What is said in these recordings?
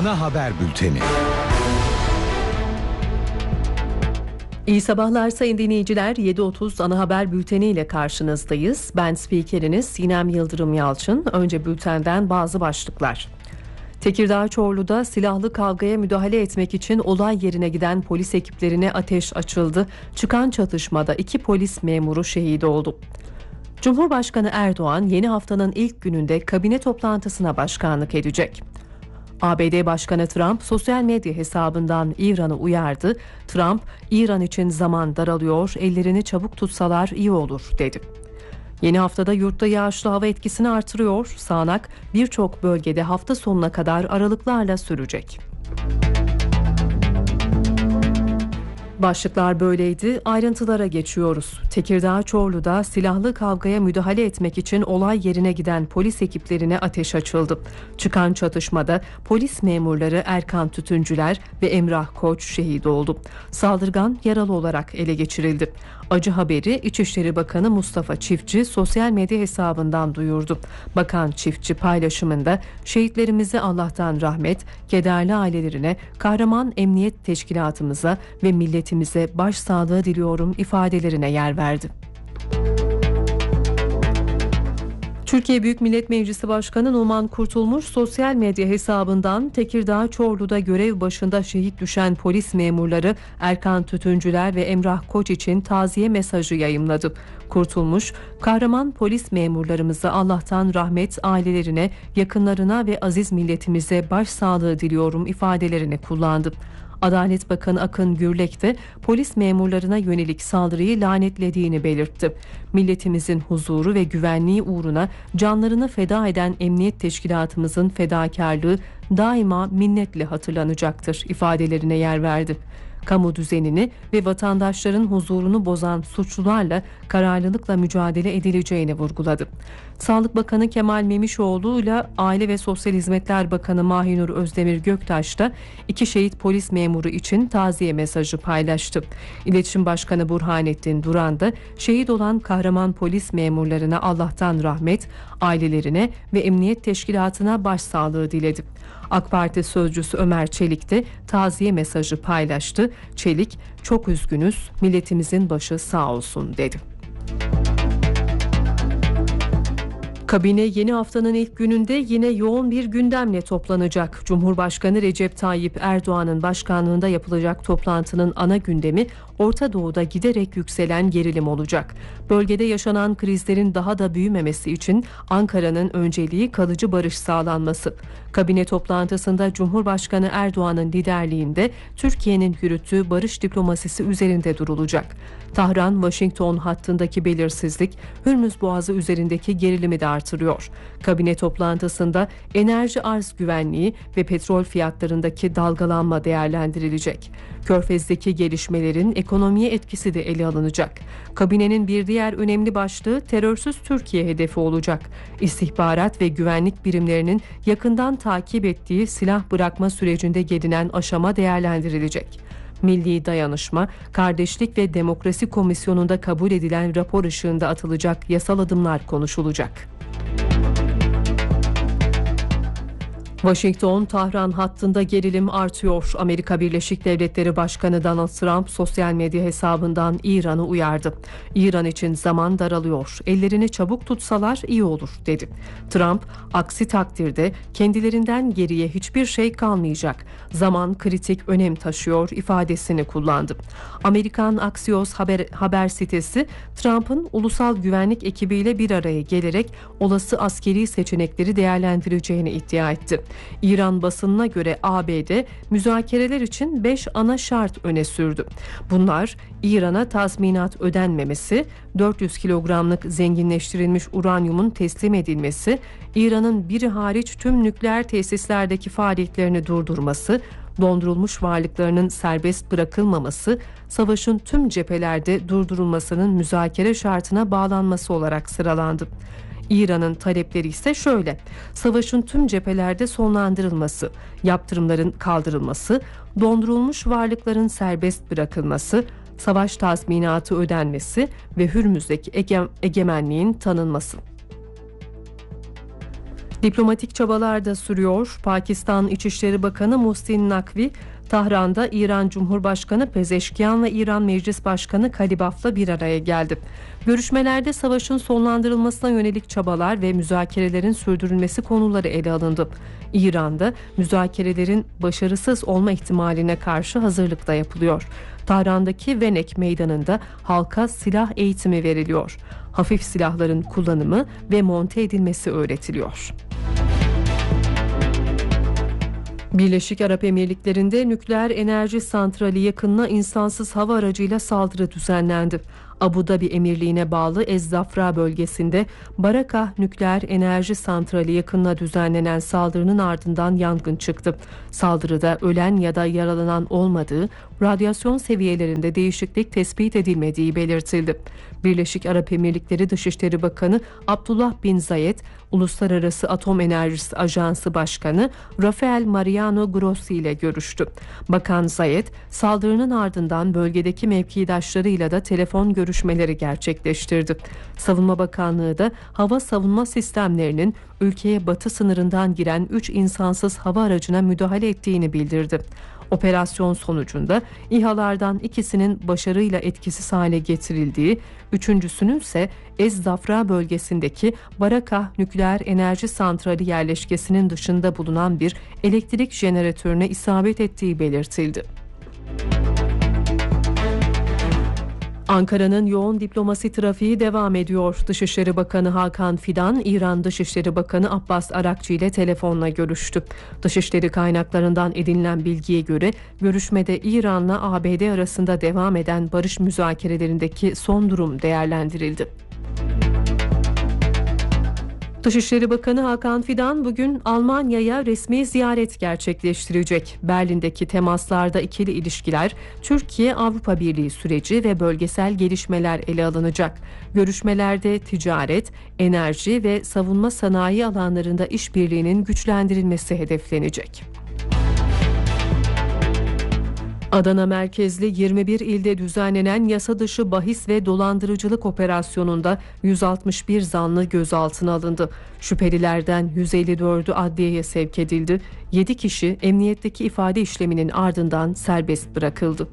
Ana haber bülteni. İyi sabahlar sayın dinleyiciler. 7.30 ana haber bülteni ile karşınızdayız. Ben spikeriniz Sinem Yıldırım Yalçın. Önce bültenden bazı başlıklar. Tekirdağ Çorlu'da silahlı kavgaya müdahale etmek için olay yerine giden polis ekiplerine ateş açıldı. Çıkan çatışmada 2 polis memuru şehit oldu. Cumhurbaşkanı Erdoğan yeni haftanın ilk gününde kabine toplantısına başkanlık edecek. ABD Başkanı Trump sosyal medya hesabından İran'ı uyardı. Trump, İran için zaman daralıyor, ellerini çabuk tutsalar iyi olur dedi. Yeni haftada yurtta yağışlı hava etkisini artırıyor. Sağanak birçok bölgede hafta sonuna kadar aralıklarla sürecek. Başlıklar böyleydi. Ayrıntılara geçiyoruz. Tekirdağ Çorlu'da silahlı kavgaya müdahale etmek için olay yerine giden polis ekiplerine ateş açıldı. Çıkan çatışmada polis memurları Erkan Tütüncüler ve Emrah Koç şehit oldu. Saldırgan yaralı olarak ele geçirildi. Acı haberi İçişleri Bakanı Mustafa Çiftçi sosyal medya hesabından duyurdu. Bakan Çiftçi paylaşımında şehitlerimize Allah'tan rahmet, kederli ailelerine, kahraman emniyet teşkilatımıza ve milletimize başsağlığı diliyorum ifadelerine yer verdi. Türkiye Büyük Millet Meclisi Başkanı Numan Kurtulmuş sosyal medya hesabından Tekirdağ Çorlu'da görev başında şehit düşen polis memurları Erkan Tütüncüler ve Emrah Koç için taziye mesajı yayımladı. Kurtulmuş, kahraman polis memurlarımıza Allah'tan rahmet, ailelerine, yakınlarına ve aziz milletimize başsağlığı diliyorum ifadelerini kullandı. Adalet Bakanı Akın Gürlek de polis memurlarına yönelik saldırıyı lanetlediğini belirtti. Milletimizin huzuru ve güvenliği uğruna canlarını feda eden emniyet teşkilatımızın fedakarlığı daima minnetle hatırlanacaktır ifadelerine yer verdi. Kamu düzenini ve vatandaşların huzurunu bozan suçlularla kararlılıkla mücadele edileceğini vurguladı. Sağlık Bakanı Kemal Memişoğlu ile Aile ve Sosyal Hizmetler Bakanı Mahinur Özdemir Göktaş da 2 şehit polis memuru için taziye mesajı paylaştı. İletişim Başkanı Burhanettin Duran da şehit olan kahraman polis memurlarına Allah'tan rahmet, ailelerine ve emniyet teşkilatına başsağlığı diledi. AK Parti sözcüsü Ömer Çelik de taziye mesajı paylaştı. Çelik, çok üzgünüz, milletimizin başı sağ olsun dedi. Kabine yeni haftanın ilk gününde yine yoğun bir gündemle toplanacak. Cumhurbaşkanı Recep Tayyip Erdoğan'ın başkanlığında yapılacak toplantının ana gündemi Orta Doğu'da giderek yükselen gerilim olacak. Bölgede yaşanan krizlerin daha da büyümemesi için Ankara'nın önceliği kalıcı barış sağlanması. Kabine toplantısında Cumhurbaşkanı Erdoğan'ın liderliğinde Türkiye'nin yürüttüğü barış diplomasisi üzerinde durulacak. Tahran-Washington hattındaki belirsizlik, Hürmüz Boğazı üzerindeki gerilimi de artırıyor. Kabine toplantısında enerji arz güvenliği ve petrol fiyatlarındaki dalgalanma değerlendirilecek. Körfez'deki gelişmelerin ekonomiye etkisi de ele alınacak. Kabinenin bir diğer önemli başlığı terörsüz Türkiye hedefi olacak. İstihbarat ve güvenlik birimlerinin yakından takip ettiği silah bırakma sürecinde gelinen aşama değerlendirilecek. Milli Dayanışma, Kardeşlik ve Demokrasi Komisyonu'nda kabul edilen rapor ışığında atılacak yasal adımlar konuşulacak. Washington-Tahran hattında gerilim artıyor. Amerika Birleşik Devletleri Başkanı Donald Trump sosyal medya hesabından İran'ı uyardı. İran için zaman daralıyor. Ellerini çabuk tutsalar iyi olur dedi. Trump, aksi takdirde kendilerinden geriye hiçbir şey kalmayacak. Zaman kritik önem taşıyor ifadesini kullandı. Amerikan Axios haber sitesi Trump'ın ulusal güvenlik ekibiyle bir araya gelerek olası askeri seçenekleri değerlendireceğini iddia etti. İran basınına göre ABD müzakereler için 5 ana şart öne sürdü. Bunlar İran'a tazminat ödenmemesi, 400 kilogramlık zenginleştirilmiş uranyumun teslim edilmesi, İran'ın biri hariç tüm nükleer tesislerdeki faaliyetlerini durdurması, dondurulmuş varlıklarının serbest bırakılmaması, savaşın tüm cephelerde durdurulmasının müzakere şartına bağlanması olarak sıralandı. İran'ın talepleri ise şöyle: savaşın tüm cephelerde sonlandırılması, yaptırımların kaldırılması, dondurulmuş varlıkların serbest bırakılması, savaş tazminatı ödenmesi ve Hürmüz'deki egemenliğin tanınması. Diplomatik çabalar da sürüyor. Pakistan İçişleri Bakanı Muhsin Nakvi, Tahran'da İran Cumhurbaşkanı Pezeşkiyan ve İran Meclis Başkanı Kalibaf'la bir araya geldi. Görüşmelerde savaşın sonlandırılmasına yönelik çabalar ve müzakerelerin sürdürülmesi konuları ele alındı. İran'da müzakerelerin başarısız olma ihtimaline karşı hazırlık da yapılıyor. Tahran'daki Venek Meydanı'nda halka silah eğitimi veriliyor. Hafif silahların kullanımı ve monte edilmesi öğretiliyor. Birleşik Arap Emirlikleri'nde nükleer enerji santrali yakınına insansız hava aracıyla saldırı düzenlendi. Abu Dhabi Emirliği'ne bağlı Ez-Zafra bölgesinde Barakah nükleer enerji santrali yakınına düzenlenen saldırının ardından yangın çıktı. Saldırıda ölen ya da yaralanan olmadığı, radyasyon seviyelerinde değişiklik tespit edilmediği belirtildi. Birleşik Arap Emirlikleri Dışişleri Bakanı Abdullah bin Zayed, Uluslararası Atom Enerjisi Ajansı Başkanı Rafael Mariano Grossi ile görüştü. Bakan Zayed, saldırının ardından bölgedeki mevkidaşlarıyla da telefon görüşmeleri gerçekleştirdi. Savunma Bakanlığı da hava savunma sistemlerinin ülkeye batı sınırından giren 3 insansız hava aracına müdahale ettiğini bildirdi. Operasyon sonucunda İHA'lardan ikisinin başarıyla etkisiz hale getirildiği, üçüncüsünün ise Ez-Zafra bölgesindeki Barakah nükleer enerji santrali yerleşkesinin dışında bulunan bir elektrik jeneratörüne isabet ettiği belirtildi. Ankara'nın yoğun diplomasi trafiği devam ediyor. Dışişleri Bakanı Hakan Fidan, İran Dışişleri Bakanı Abbas Arakçı ile telefonla görüştü. Dışişleri kaynaklarından edinilen bilgiye göre görüşmede İran'la ABD arasında devam eden barış müzakerelerindeki son durum değerlendirildi. Dışişleri Bakanı Hakan Fidan bugün Almanya'ya resmi ziyaret gerçekleştirecek. Berlin'deki temaslarda ikili ilişkiler, Türkiye-Avrupa Birliği süreci ve bölgesel gelişmeler ele alınacak. Görüşmelerde ticaret, enerji ve savunma sanayi alanlarında işbirliğinin güçlendirilmesi hedeflenecek. Adana merkezli 21 ilde düzenlenen yasa dışı bahis ve dolandırıcılık operasyonunda 161 zanlı gözaltına alındı. Şüphelilerden 154'ü adliyeye sevk edildi. 7 kişi emniyetteki ifade işleminin ardından serbest bırakıldı.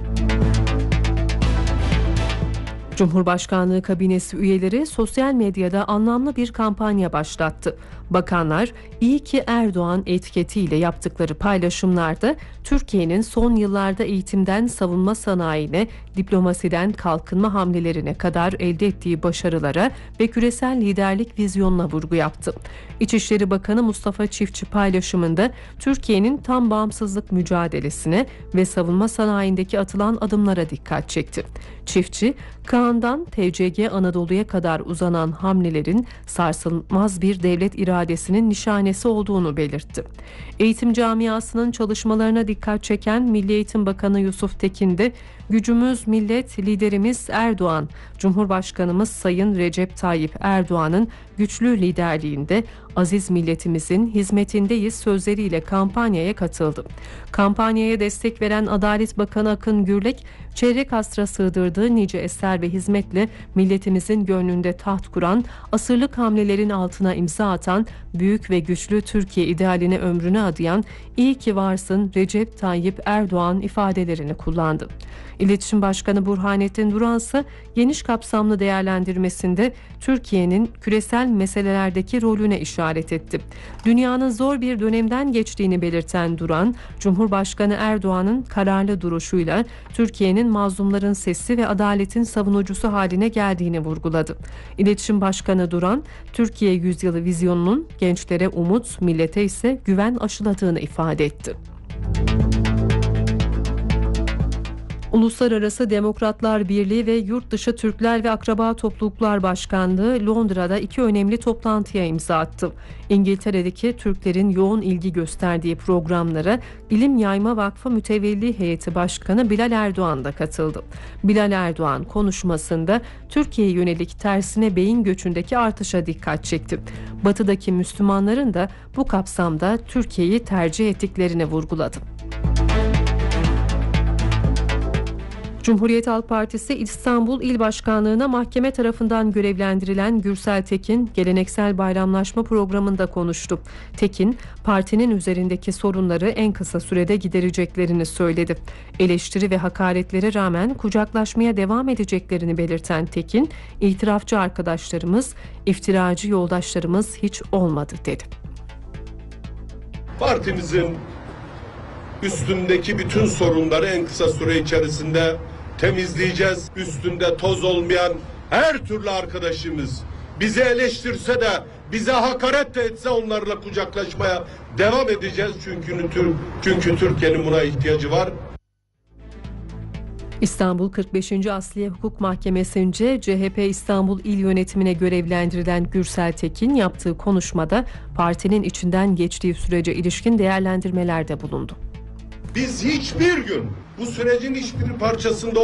Cumhurbaşkanlığı kabinesi üyeleri sosyal medyada anlamlı bir kampanya başlattı. Bakanlar, "İyi ki Erdoğan" etiketiyle yaptıkları paylaşımlarda Türkiye'nin son yıllarda eğitimden savunma sanayine, diplomasiden kalkınma hamlelerine kadar elde ettiği başarılara ve küresel liderlik vizyonuna vurgu yaptı. İçişleri Bakanı Mustafa Çiftçi paylaşımında Türkiye'nin tam bağımsızlık mücadelesine ve savunma sanayindeki atılan adımlara dikkat çekti. Çiftçi, Kaan'dan TCG Anadolu'ya kadar uzanan hamlelerin sarsılmaz bir devlet iradesinin nişanesi olduğunu belirtti. Eğitim camiasının çalışmalarına dikkat çeken Milli Eğitim Bakanı Yusuf Tekin de "Gücümüz millet, liderimiz Erdoğan, Cumhurbaşkanımız Sayın Recep Tayyip Erdoğan'ın güçlü liderliğinde aziz milletimizin hizmetindeyiz" sözleriyle kampanyaya katıldı. Kampanyaya destek veren Adalet Bakanı Akın Gürlek, çeyrek asra sığdırdığı nice eser ve hizmetle milletimizin gönlünde taht kuran, asırlık hamlelerin altına imza atan, büyük ve güçlü Türkiye idealine ömrünü adayan "İyi ki varsın Recep Tayyip Erdoğan" ifadelerini kullandı. İletişim Başkanı Burhanettin Duran ise geniş kapsamlı değerlendirmesinde Türkiye'nin küresel meselelerdeki rolüne işaret etti. Dünyanın zor bir dönemden geçtiğini belirten Duran, Cumhurbaşkanı Erdoğan'ın kararlı duruşuyla Türkiye'nin mazlumların sesi ve adaletin savunucusu haline geldiğini vurguladı. İletişim Başkanı Duran, Türkiye Yüzyılı vizyonunun gençlere umut, millete ise güven aşıladığını ifade etti. Uluslararası Demokratlar Birliği ve Yurtdışı Türkler ve Akraba Topluluklar Başkanlığı Londra'da 2 önemli toplantıya imza attı. İngiltere'deki Türklerin yoğun ilgi gösterdiği programlara İlim Yayma Vakfı Mütevelli Heyeti Başkanı Bilal Erdoğan da katıldı. Bilal Erdoğan konuşmasında Türkiye'ye yönelik tersine beyin göçündeki artışa dikkat çekti. Batı'daki Müslümanların da bu kapsamda Türkiye'yi tercih ettiklerini vurguladı. Cumhuriyet Halk Partisi İstanbul İl Başkanlığı'na mahkeme tarafından görevlendirilen Gürsel Tekin, geleneksel bayramlaşma programında konuştu. Tekin, partinin üzerindeki sorunları en kısa sürede gidereceklerini söyledi. Eleştiri ve hakaretlere rağmen kucaklaşmaya devam edeceklerini belirten Tekin, itirafçı arkadaşlarımız, iftiracı yoldaşlarımız hiç olmadı dedi. Partimizin üstündeki bütün sorunları en kısa süre içerisinde temizleyeceğiz. Üstünde toz olmayan her türlü arkadaşımız bizi eleştirse de, bize hakaret de etse onlarla kucaklaşmaya devam edeceğiz. Çünkü Türkiye'nin buna ihtiyacı var. İstanbul 45. Asliye Hukuk Mahkemesi'nce CHP İstanbul İl Yönetimine görevlendirilen Gürsel Tekin yaptığı konuşmada partinin içinden geçtiği sürece ilişkin değerlendirmelerde bulundu. Biz hiçbir gün bu sürecin hiçbir parçasında